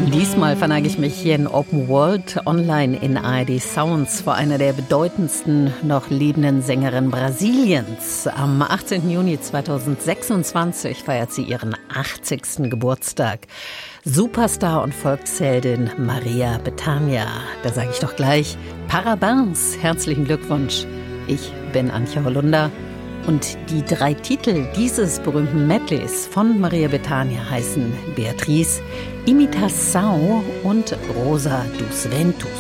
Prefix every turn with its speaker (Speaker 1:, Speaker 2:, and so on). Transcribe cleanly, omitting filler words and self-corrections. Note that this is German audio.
Speaker 1: Diesmal verneige ich mich hier in Open World online in ARD Sounds vor einer der bedeutendsten noch lebenden Sängerinnen Brasiliens. Am 18. Juni 2026 feiert sie ihren 80. Geburtstag. Superstar und Volksheldin Maria Bethânia. Da sage ich doch gleich Parabéns, herzlichen Glückwunsch. Ich bin Antje Holunder. Und die 3 Titel dieses berühmten Medleys von Maria Bethânia heißen Beatriz, Imitação und Rosa dos Ventos.